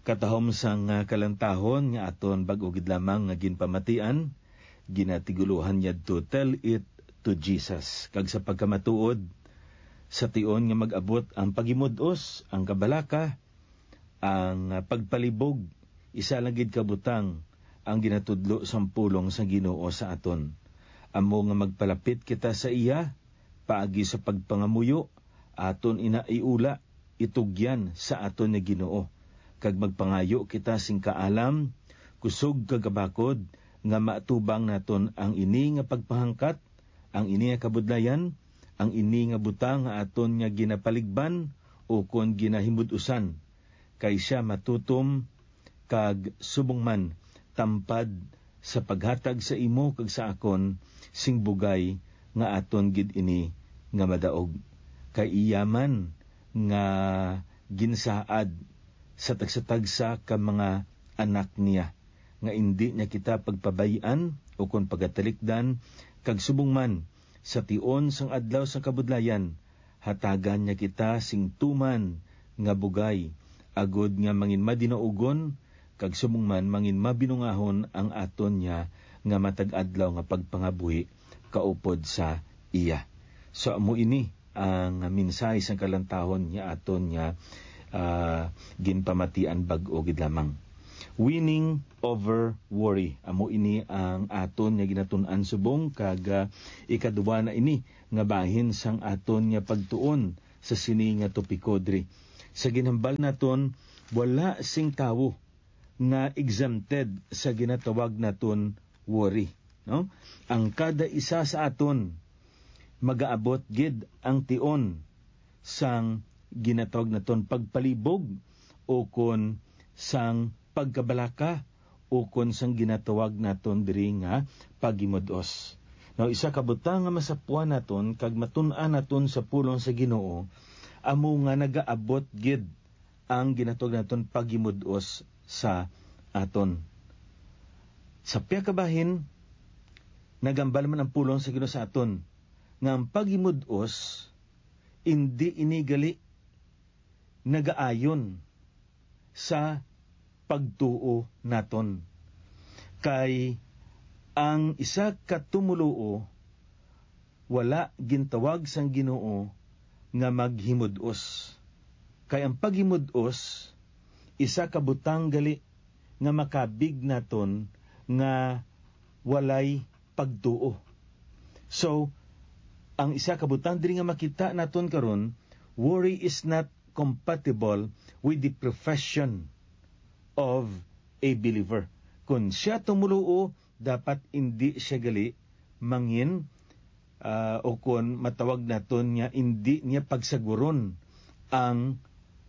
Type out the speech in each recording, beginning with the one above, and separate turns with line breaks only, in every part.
Katahom sang kalantahon nga aton bag-o gid lamang nga ginpamatian, ginatiguluhan yadto tell it to Jesus. Kag sa pagkamatuod sa tion nga mag-abot ang pagimudos, ang kabalaka, ang pagpalibog, isa lang gid kabutang ang ginatudlo sang pulong sa Ginoo sa aton. Amo nga magpalapit kita sa iya paagi sa pagpangamuyo, aton inaiula itugyan sa aton nga Ginoo. Kag magpangayo kita sing kaalam, kusog kagabakod, nga matubang naton ang ini nga pagpahangkat, ang ini nga kabudlayan, ang ini nga butang nga aton nga ginapaligban o kon ginahimudusan. Kay siya matutom kag subong man tampad sa paghatag sa imo kag sa akon sing bugay nga aton gid ini nga madaog. Kay iyaman nga ginsaad sa tagsa-tagsa ka mga anak niya, nga indi niya kita pagpabayan o kon pagatalikdan, kag subong man sa tion sang adlaw sang kabudlayan, hatagan niya kita sing tuman nga bugay, agod nga mangin madinaugon, kag subong man mangin mabinungahon ang aton niya nga matag adlaw nga pagpangabuhi kaupod sa iya. So amo ini ang mensahe sang kalantahon niya aton niya ginpamatian bag-o gid lamang. Winning over worry. Amo ini ang aton nga ginatun-an subong kag ikaduwa na ini nga bahin sang aton nga pagtuon sa sini nga topiko diri. Sa ginhambal naton, wala sing tawo nga exempted sa ginatawag naton worry, no? Ang kada isa sa aton magaabot gid ang tion sang ginatawag naton pagpalibog o kon sang pagkabalaka o kon sang ginatawag naton diri nga pagimudos. Now isa ka butang nga masapuan naton kag matun-an naton sa pulong sa Ginoo, amo nga nagaabot gid ang ginatawag naton pagimudos sa aton. Sa piya ka bahin nagambal man ang pulong sa Ginoo sa aton nga ang pagimudos indi inigali nagaayon sa pagtuo naton. Kay ang isa ka tumuluo wala gintawag sang Ginoo nga maghimudos. Kay ang paghimudos isa ka butang gali nga makabig naton nga walay pagtuo. So ang isa ka butang diri nga makita naton karon, worry is not compatible with the profession of a believer. Kung siya tumuluo, dapat hindi siya gali mangin o kung matawag naton niya, hindi niya pagsaguron ang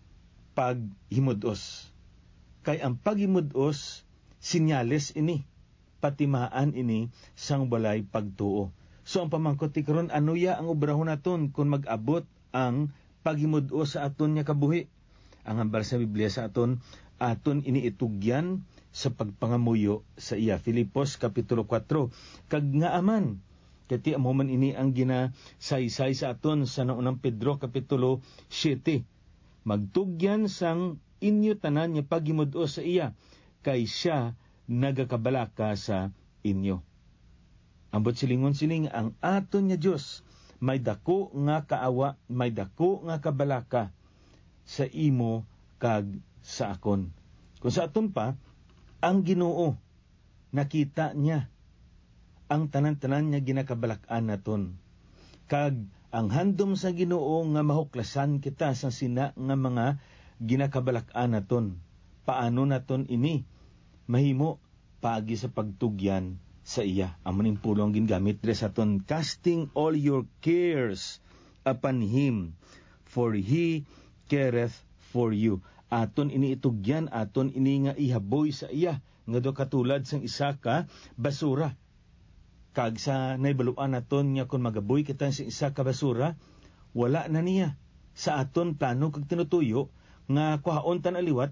paghimudos. Kay ang paghimudos, sinyales ini, patimaan ini sang walay pagtuo. So ang pamangkot ti karon, ano ya ang obrahon naton kung mag-abot ang paghimudo sa aton nga kabuhi? Ang hambal sa Biblia sa aton iniitugyan sa pagpangamuyo sa iya. Filipos kapitulo 4. Kag nga aman, kati amo man ini ang ginasaysay sa aton sa naunang Pedro kapitulo 7. Magtugyan sang inyo tanan nga paghimudo sa iya, kay siya nagakabalaka sa inyo. Ambot silingon-siling ang aton nga Dios may dako nga kaawa, may dako nga kabalaka sa imo kag sa akon. Kung sa aton pa, ang Ginoo nakita niya ang tanan-tanan nga ginakabalak-an naton. Kag ang handom sa Ginoo nga mahuklasan kita sa sina nga mga ginakabalak-an naton. Paano naton ini mahimo paagi sa pagtugyan sa iya? Amuning pulong gingamit diri sa aton, casting all your cares upon Him, for He careth for you. Aton ini itugyan, aton ini nga ihaboy sa iya, nga do katulad sang isa ka basura. Kag sa naibaluan naton nga kung magaboy kita sa isa ka basura, wala na niya sa aton plano kag tinutuyo nga kuhaon tan aliwat